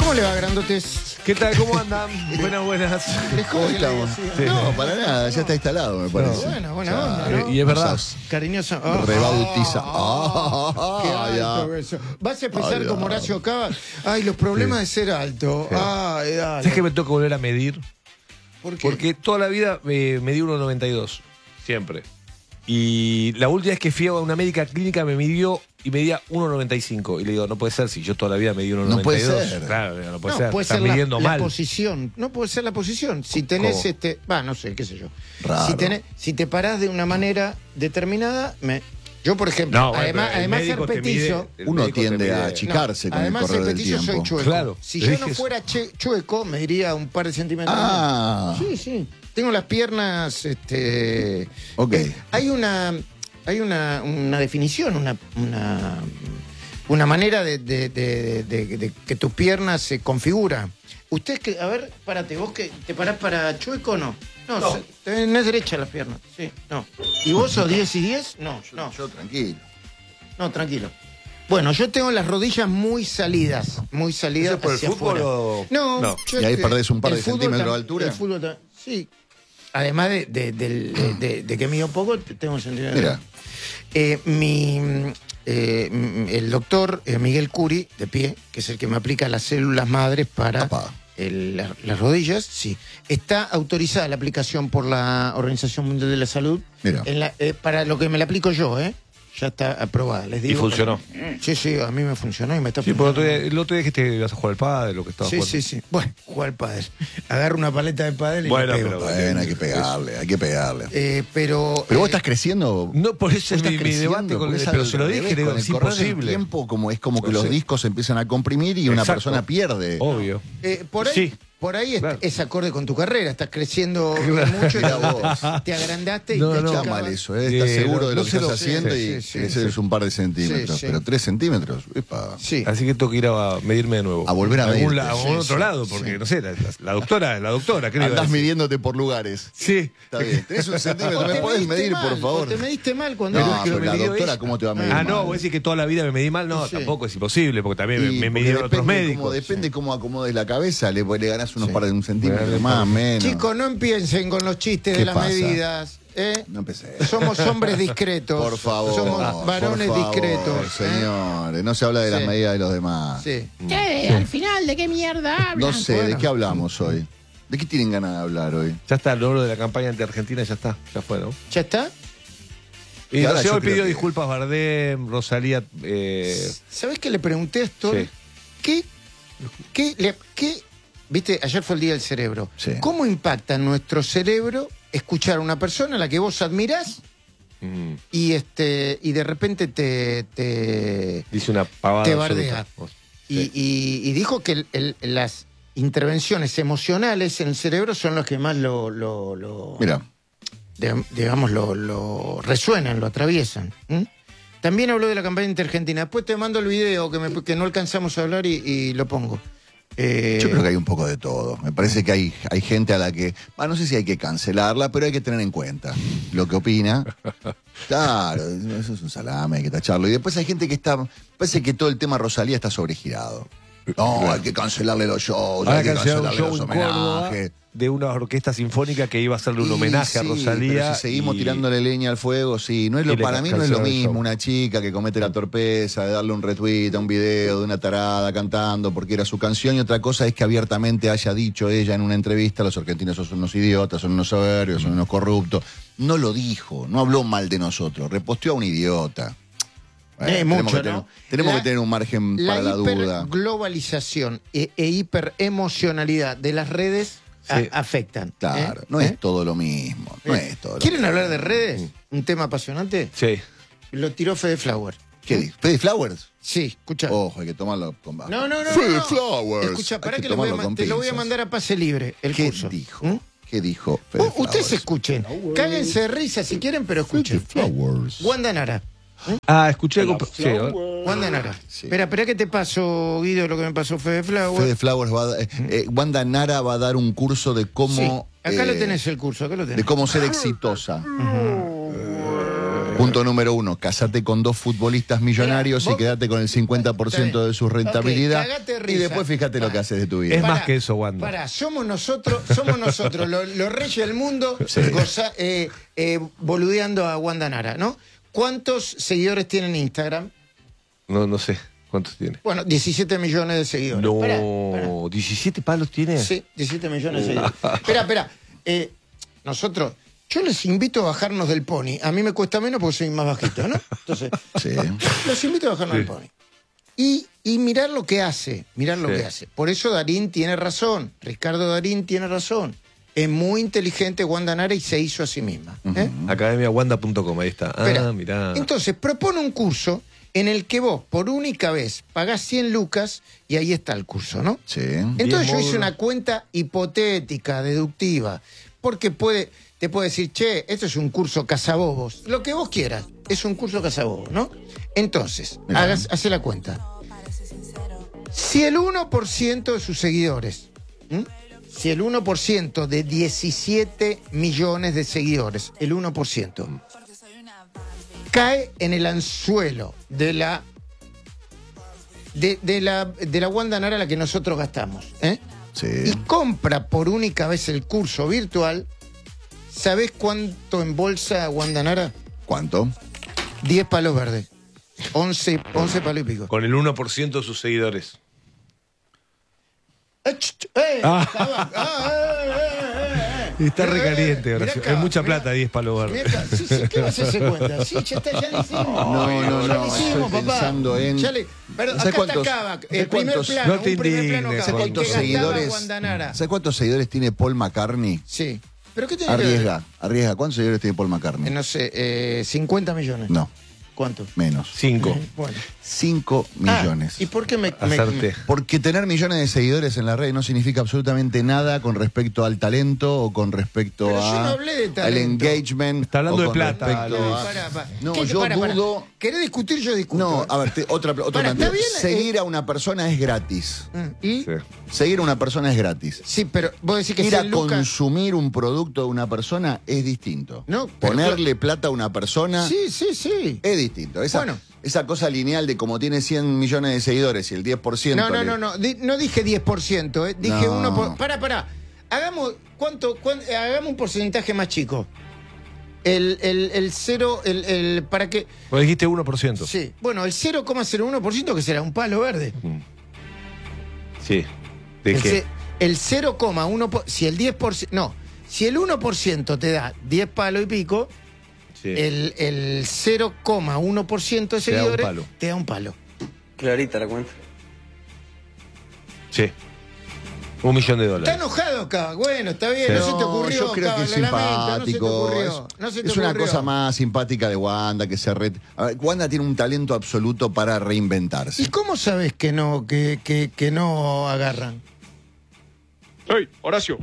¿Cómo le va, grandotes? ¿Qué tal? ¿Cómo andan? Buenas. ¿Cómo estamos? Sí. No, para nada, ya está instalado, me parece. Bueno, buena onda, ¿no? Y es verdad. Cariñoso. Rebautiza. Qué alto eso. Vas a empezar como Horacio Cava. Ay, los problemas de ser alto. Ay, dale. ¿Sabes que me toca volver a medir? ¿Por qué? Porque toda la vida medí 1,92. Siempre. Y la última vez que fui a una médica clínica me midió y medía 1,95. Y le digo, no puede ser, si yo toda la vida medí 1,92. No puede ser. Claro, no puede No, ser. puede Estás ser midiendo la mal. posición. No puede ser la posición. Si tenés no sé, qué sé yo. Raro. Si te parás de una manera determinada, yo, por ejemplo, No, bueno, además el ser médico te petizo. mide, el Uno médico te tiende mide. a achicarse con el Además, correr ser del petizo soy tiempo. chueco. Claro. Si Le yo dije no eso. fuera chueco, me diría un par de centímetros Ah. más. Sí. Tengo las piernas, Ok. Hay una definición, una manera de que tu pierna se configura. Usted a ver, párate, vos que te parás para chueco o no. No. Tenés derecha las piernas, sí, no. ¿Y vos sos 10 y 10? No. Yo tranquilo. No, tranquilo. Bueno, yo tengo las rodillas muy salidas ¿Eso es por el hacia fútbol afuera. o...? No. No. ¿Y ahí perdés un par el de fútbol centímetros de altura? El fútbol sí. Además de que mido poco, tengo centímetros. Mira. El doctor Miguel Curi, de pie, que es el que me aplica las células madres para Apá. las rodillas, sí. Está autorizada la aplicación por la Organización Mundial de la Salud. Mira. Para lo que me la aplico yo, ya está aprobada, les digo. Y funcionó. Sí, a mí me funcionó y me está Sí, porque funcionando. el otro día dijiste que ibas a jugar al pádel, lo que estaba jugando. Sí. Bueno, jugar al pádel. Agarro una paleta de pádel y Bueno, le pego. pero- Bueno, hay que pegarle. Pero Pero vos estás creciendo. No, por eso Vos es estás mi creciendo, debate con porque el... es Pero al se lo revés, dije, digo, con el es correr del imposible. tiempo, es como que No los sé. discos se empiezan a comprimir y una Exacto. persona pierde. Obvio. por ahí, Sí. por ahí Claro. es acorde con tu carrera. Estás creciendo mucho y Mirá vos. te agrandaste y No, te no. Está achicabas. mal eso, ¿Estás seguro de lo que estás haciendo? Y sí, creces un par de centímetros. Sí. Pero 3 centímetros, epa. Sí. Así que tengo que ir a medirme de nuevo. A volver a algún medirte. A algún Sí, otro sí, lado, porque sí. no sé, la doctora, ¿qué le iba a Andás decir? midiéndote por lugares. Sí. Está bien. Tenés un centímetro. O ¿Me te podés mediste medir, mal, por favor? o te mediste mal cuando No, eras- que pero me la midió doctora, ella. ¿cómo te va a medir? Ah, no, mal? vos decís que toda la vida me medí mal. No, Sí. tampoco es imposible, porque también Y me porque midieron otros médicos. Depende cómo acomodes la cabeza, le ganás unos par de un centímetro Bueno, más, menos. Chicos, no empiecen con los chistes ¿Qué de las pasa? medidas. No empecé. Somos hombres discretos. Por favor. Somos varones por favor, discretos. Señores, no se habla de las Sí. medidas de los demás. Sí. Al final, ¿de qué mierda hablan? No sé, Bueno. ¿de qué hablamos hoy? ¿De qué tienen ganas de hablar hoy? Ya está, el logro de la campaña ante Argentina ya está, ya fue, ¿no? ¿Ya está? Y ahora no sé, yo hoy creo pidió que- disculpas Bardem, Rosalía. ¿Sabés qué le pregunté esto? Sí. Viste, ayer fue el Día del Cerebro. Sí. ¿Cómo impacta en nuestro cerebro escuchar a una persona a la que vos admirás y de repente te Dice una pavada. Te absoluta. bardea. Sí. y dijo que las intervenciones emocionales en el cerebro son las que más Mira, digamos, lo resuenan, lo atraviesan. También habló de la campaña interargentina. Después te mando el video que no alcanzamos a hablar y lo pongo. yo creo que hay un poco de todo. Me parece que hay gente a la que... no sé si hay que cancelarla, pero hay que tener en cuenta lo que opina. Claro, eso es un salame, hay que tacharlo. Y después hay gente que está... Parece que todo el tema Rosalía está sobregirado. No, hay que cancelarle los shows, Ahora hay que cancelaron un cancelarle show los en Córdoba homenajes. de una orquesta sinfónica que iba a hacerle un homenaje a Sí, Rosalía. pero si seguimos y- tirándole leña al fuego, sí. No es y le para mí no es lo cancelaron el mismo show. una chica que comete la torpeza de darle un retweet a un video de una tarada cantando porque era su canción, y otra cosa es que abiertamente haya dicho ella en una entrevista: los argentinos son unos idiotas, son unos soberbios, son unos corruptos. No lo dijo, no habló mal de nosotros, reposteó a un idiota. Mucho, tenemos que tener un margen para la duda. hiperglobalización e hiperemocionalidad de las redes Sí. afectan. Claro, no es todo lo mismo. No es todo lo ¿Quieren mismo. hablar de redes? Un tema apasionante. Sí. Lo tiró Fede Flower. ¿Qué dice? ¿Fede Flowers? Sí, escucha. Ojo, hay que tomarlo con baja. No. Fede Flowers. Escucha, Hay pará que que tomarlo con te lo voy a pinzas. mandar a pase libre el ¿Qué curso. dijo? ¿Qué dijo Fede Ustedes Flowers? escuchen. Cáguense de risa si quieren, pero escuchen. Fede Flowers. Wanda Nara. Escuché algo. Sí, a ver. Wanda Nara. Sí. Espera que te paso, Guido, lo que me pasó Fede Flower. Fede Flowers va a Wanda Nara va a dar un curso de Sí, cómo... acá lo tenés el curso, acá lo tenés. De cómo ser exitosa. Punto número 1, casate con 2 futbolistas millonarios Mirá, y quédate con el 50% de su rentabilidad. Ok, cagate de y risa. después fíjate lo que haces de tu vida. Es más que eso, Wanda. Somos nosotros los reyes del mundo, Sí. boludeando a Wanda Nara, ¿no? ¿Cuántos seguidores tiene en Instagram? No sé. ¿Cuántos tiene? Bueno, 17 millones de seguidores. No, Pará. ¿17 palos tiene? Sí, 17 millones de seguidores. Espera. Nosotros, yo les invito a bajarnos del pony. A mí me cuesta menos porque soy más bajito, ¿no? Entonces, Sí. los invito a bajarnos del pony. Y mirar lo que hace, que hace. Por eso Darín tiene razón, Ricardo Darín tiene razón. Es muy inteligente Wanda Nara y se hizo a sí misma. Academiawanda.com, ahí está. Espera. Mirá. Entonces, propone un curso en el que vos, por única vez, pagás 100 lucas y ahí está el curso, ¿no? Sí. Entonces yo hice módulos. una cuenta hipotética, deductictiva, porque te puede decir, che, esto es un curso cazabobos, lo que vos quieras, es un curso cazabobos, ¿no? Entonces, Mirá. hace la cuenta. Si el 1% de sus seguidores, si el 1% de 17 millones de seguidores, el 1%, cae en el anzuelo de la Wanda Nara a la que nosotros gastamos, y Sí. compra por única vez el curso virtual, ¿sabés cuánto embolsa Wanda Nara? ¿Cuánto? 10 palos verdes. 11 palos y pico. Con el 1% de sus seguidores. Está recaliente, Horacio. Es mucha plata, 10 palos verdes. Sí, ¿qué vas a hacer cuenta? Sí, ya está, ya lo hicimos. No, Ya lo hicimos, estoy papá. pensando en... Pero ¿Sabes acá cuántos- está Cava, ¿sabes el primer cuántos- plano, No te un primer plano indignes, Cava, ¿Sabes Juan. cuántos que gastaba seguidores? Wanda Nara. ¿Sabes cuántos seguidores tiene Paul McCartney? Sí. ¿Pero qué tiene que ver? Arriesga. ¿Cuántos seguidores tiene Paul McCartney? No sé, 50 millones. No, ¿Cuánto? menos. 5. Bueno. 5 millones. ¿Y por qué me Acerté. Porque tener millones de seguidores en la red no significa absolutamente nada con respecto al talento o con respecto Pero yo no a hablé de al talento. engagement. Está hablando o de con plata, respecto Luis. a- No, ¿Qué? yo dudo. ¿Querés discutir? Yo discuto. No, a ver, otra Para, alternativa. ¿está bien? Seguir a una persona es gratis. ¿Y? Sí. Seguir a una persona es gratis. Sí, pero vos decís que Ir a 100 lucas... consumir un producto de una persona es distinto. No, pero- Ponerle plata a una persona Sí. es distinto. Bueno. Esa cosa lineal de como tiene 100 millones de seguidores y el 10%. No. No dije 10%, dije No. 1%. Pará. Hagamos, hagamos un porcentaje más chico. El 0, para que... Vos dijiste 1%. Sí. Bueno, el 0,01% que será un palo verde. Sí. ¿De El qué? ce- El 0,1%, si el 10%, no, si el 1% te da 10 palos y pico, Sí. el 0,1% de Te da un seguidores palo. te da un palo. Clarita la cuenta. Sí. $1 millón. Está enojado acá. Bueno, está bien, Sí. no se te ocurrió. yo creo Cava, que es lo lamento, simpático. No se te Es una ocurrió. cosa más simpática de Wanda que se A ver, Wanda tiene un talento absoluto para reinventarse. ¿Y cómo sabes que no agarran? ¡Hey, Horacio!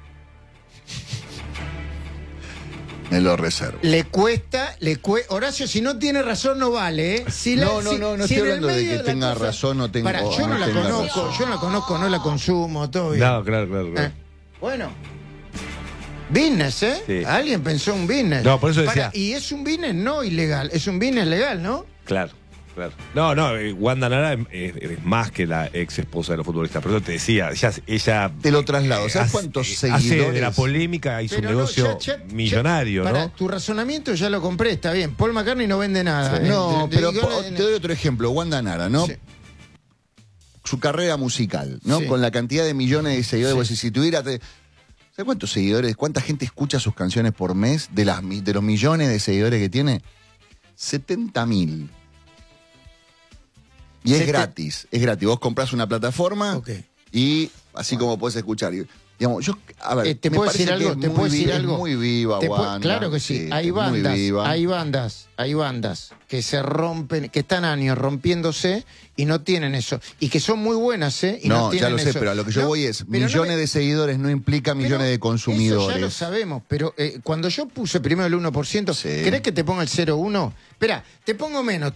Me lo reservo. Le cuesta. Horacio, si no tiene razón, no vale, ¿eh? No estoy hablando de que tenga razón o tenga- Pará, o yo no no la tenga conozco, razón. yo no la conozco, no la consumo, todo bien. No, claro. Bueno. Business, ¿eh? Sí. Alguien pensó un business. No, por eso decía. Y es un business no ilegal, es un business legal, ¿no? Claro. No, Wanda Nara es más que la ex esposa de los futbolistas. Por eso te decía, ella Te lo traslado. ¿Sabes hace- cuántos hace seguidores? de la polémica hizo un Pero no, negocio millonario, Pará, ¿no? tu razonamiento ya lo compré, está bien. Paul McCartney no vende nada. No, pero Digo, te doy otro ejemplo. Wanda Nara, ¿no? Sí. Su carrera musical, ¿no? Sí. Con la cantidad de millones de seguidores. Sí. Vos decís, si tuviera... ¿Sabes cuántos seguidores? ¿Cuánta gente escucha sus canciones por mes? De los millones de seguidores que tiene. 70.000. Y es gratis. Vos comprás una plataforma Ok. y así como podés escuchar. Y, digamos, a ver, ¿Te me puedo parece decir algo? que ¿Te es puedo decir es algo? muy viva, Wanda. Claro que sí. Hay es muy viva. hay bandas que se rompen, que están años rompiéndose y no tienen eso. Y que son muy buenas, ¿eh? Y No, tienen ya lo sé, eso. pero a lo que yo No, voy es, pero no millones me- de seguidores no implica millones pero de consumidores. Eso ya lo sabemos, pero cuando yo puse primero el 1%, Sí. ¿querés que te ponga el 0,1? Espera, te pongo menos.